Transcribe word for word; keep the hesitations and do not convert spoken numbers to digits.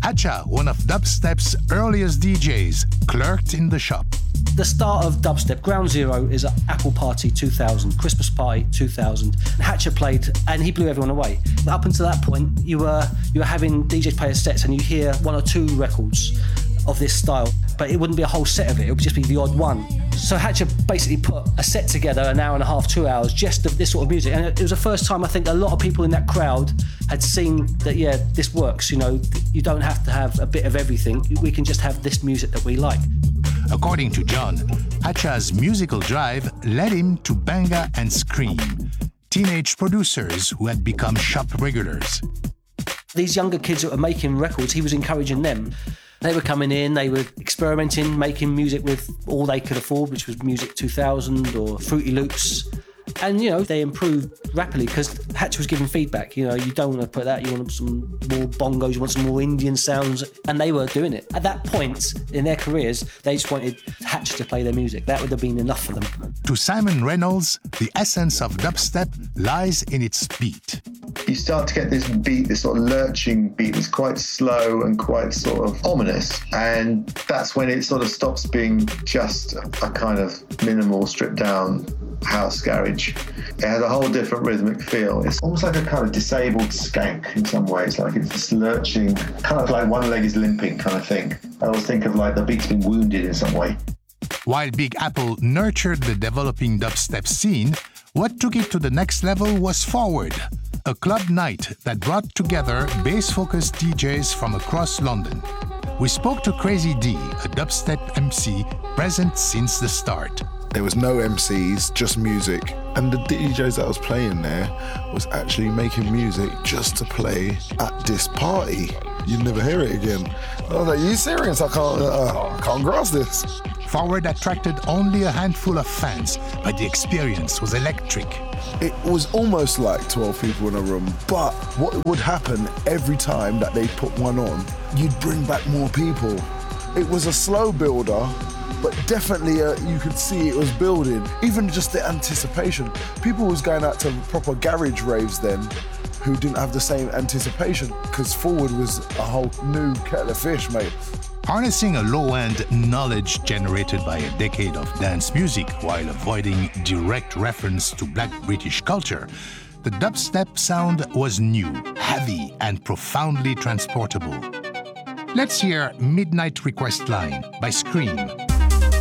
Hatcha, one of dubstep's earliest D Js, clerked in the shop. The start of dubstep, ground zero, is at Apple Party two thousand, Christmas Party two thousand. Hatcha played and he blew everyone away. Up until that point, you were you were having D Js play sets and you hear one or two records of this style, but it wouldn't be a whole set of it, it would just be the odd one. So Hatcha basically put a set together, an hour and a half, two hours, just of this sort of music. And it was the first time I think a lot of people in that crowd had seen that, yeah, this works, you know, you don't have to have a bit of everything, we can just have this music that we like. According to John, Hatcha's musical drive led him to Banga and Scream, teenage producers who had become shop regulars. These younger kids that were making records, he was encouraging them. They were coming in, they were experimenting, making music with all they could afford, which was Music two thousand or Fruity Loops. And, you know, they improved rapidly because Hatcha was giving feedback. You know, you don't want to put that, you want some more bongos, you want some more Indian sounds. And they were doing it. At that point in their careers, they just wanted Hatcha to play their music. That would have been enough for them. To Simon Reynolds, the essence of dubstep lies in its beat. You start to get this beat, this sort of lurching beat that's quite slow and quite sort of ominous. And that's when it sort of stops being just a kind of minimal, stripped down house garage. It has a whole different rhythmic feel. It's almost like a kind of disabled skank in some ways, like it's this lurching, kind of like one leg is limping kind of thing. I always think of like the beat's been wounded in some way. While Big Apple nurtured the developing dubstep scene, what took it to the next level was Forward, a club night that brought together bass-focused D Js from across London. We spoke to Crazy D, a dubstep M C present since the start. There was no M Cs, just music. And the D Js that was playing there was actually making music just to play at this party. You'd never hear it again. I was like, are you serious? I can't, uh, I can't grasp this. Forward attracted only a handful of fans, but the experience was electric. It was almost like twelve people in a room, but what would happen every time that they put one on, you'd bring back more people. It was a slow builder, but definitely uh, you could see it was building. Even just the anticipation. People was going out to proper garage raves then who didn't have the same anticipation because Forward was a whole new kettle of fish, mate. Harnessing a low-end knowledge generated by a decade of dance music while avoiding direct reference to Black British culture, the dubstep sound was new, heavy, and profoundly transportable. Let's hear Midnight Request Line by Scream.